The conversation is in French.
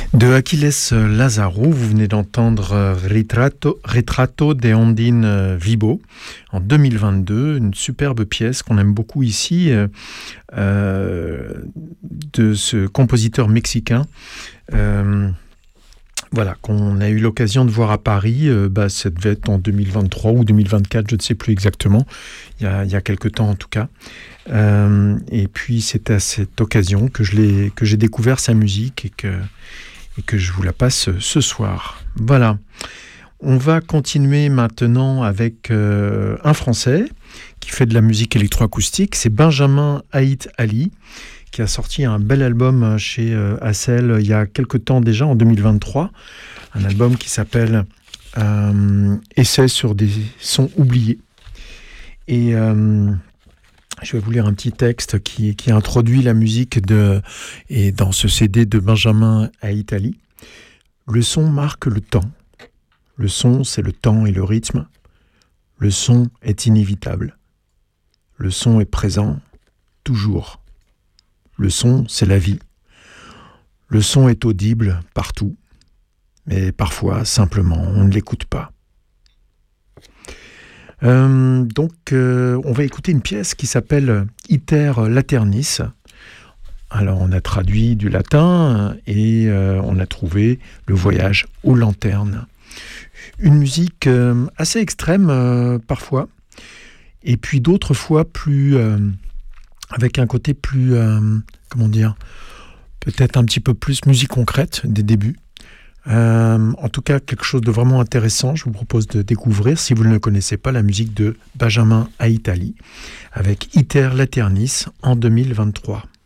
De Achilles Lazzaro, vous venez d'entendre Ritratto de Ondine Vibo en 2022, une superbe pièce qu'on aime beaucoup ici de ce compositeur mexicain. Voilà, qu'on a eu l'occasion de voir à Paris, ça devait être en 2023 ou 2024, je ne sais plus exactement, il y a quelque temps en tout cas. Et puis c'est à cette occasion que j'ai découvert sa musique et que je vous la passe ce soir. Voilà, on va continuer maintenant avec un Français qui fait de la musique électroacoustique, c'est Benjamin Haït Ali, qui a sorti un bel album chez Hassel il y a quelque temps déjà, en 2023. Un album qui s'appelle Essai sur des sons oubliés. Et je vais vous lire un petit texte qui introduit la musique et dans ce CD de Benjamin Haït Ali. Le son marque le temps. Le son, c'est le temps et le rythme. Le son est inévitable. Le son est présent, toujours. Le son, c'est la vie. Le son est audible partout, mais parfois, simplement, on ne l'écoute pas. On va écouter une pièce qui s'appelle Iter Laternis. Alors, on a traduit du latin et on a trouvé le voyage aux lanternes. Une musique assez extrême parfois, et puis d'autres fois plus... avec un côté plus, peut-être un petit peu plus musique concrète des débuts. En tout cas, quelque chose de vraiment intéressant, je vous propose de découvrir, si vous ne le connaissez pas, la musique de Benjamin Haït Ali, avec Iter Laternis en 2023.